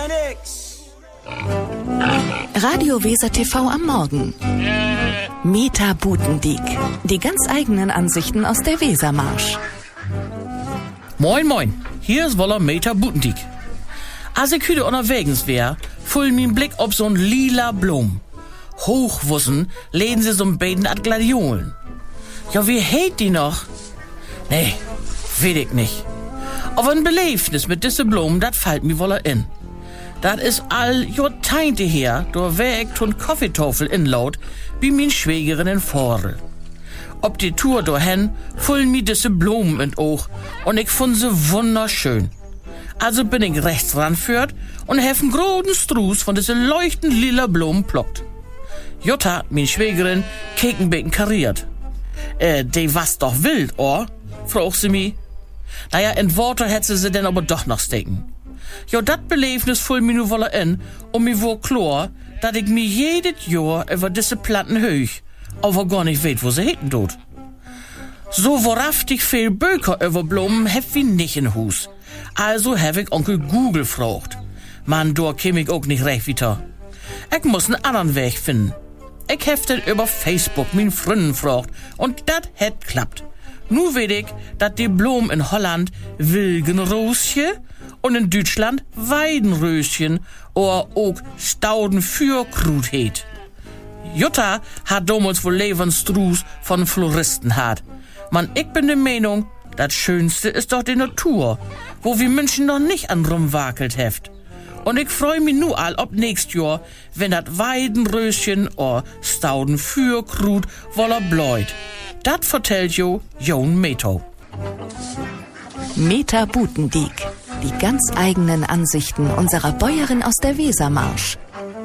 nix. Radio Weser TV am Morgen. Meta Butendiek. Die ganz eigenen Ansichten aus der Wesermarsch. Moin moin, hier ist Woller Meta Butendiek. Als ich heute unterwegs wär, fiel mein Blick auf so'n lila Blum. Hochwussen lehnen sie so'n beiden at Gladiolen. Ja, wie heet die noch? Nee, weet ich nicht. Aber ein Beleefnis mit diese Blumen, dat fällt mir woller in. Dat is all Jahrzehnte her, da wär ich ton Kaffeetafel inlaut, wie min Schwägerin in Vorl. Ob die Tour dahin, fullen mir diese Blumen in Oog und ich fand sie wunderschön. Also bin ich rechts ranführt und hef einen großen Struß von diese leuchtend lila Blumen plockt. Jutta, min Schwägerin, kekenbecken kariert. Die was doch wild, or? Fragt sie mi. Naja, in Worte hätte sie denn aber doch noch stecken. Jo, dat Beleefnis full mi nu wolle in, mir wohl klar, dat ich mi jedes Jahr über diese Planten höch, aber gar nicht weet, wo sie heten tut. So wahrhaftig viel Böker über Blumen hef wie nicht in Hus. Also hab ich Onkel Google gefragt. Man, da käm ich auch nicht recht weiter. Ich muss einen anderen Weg finden. Ich hef den über Facebook min Freunden gefragt und dat het klappt. Nu weet ich, dat die Blumen in Holland Wilgenröschen und in Deutschland Weidenröschen oder auch Staudenfürkrut heet. Jutta hat damals wohl Lebensstruß von Floristen hat. Man, ich bin der Meinung, das Schönste ist doch die Natur, wo wir Menschen noch nicht an rumwakelt heft. Und ich freu mich nu all ob nächst Jahr, wenn dat Weidenröschen oder Staudenfürkrut woller bläut. Dat vertellt jo Jon Meto. Meta Butendiek. Die ganz eigenen Ansichten unserer Bäuerin aus der Wesermarsch.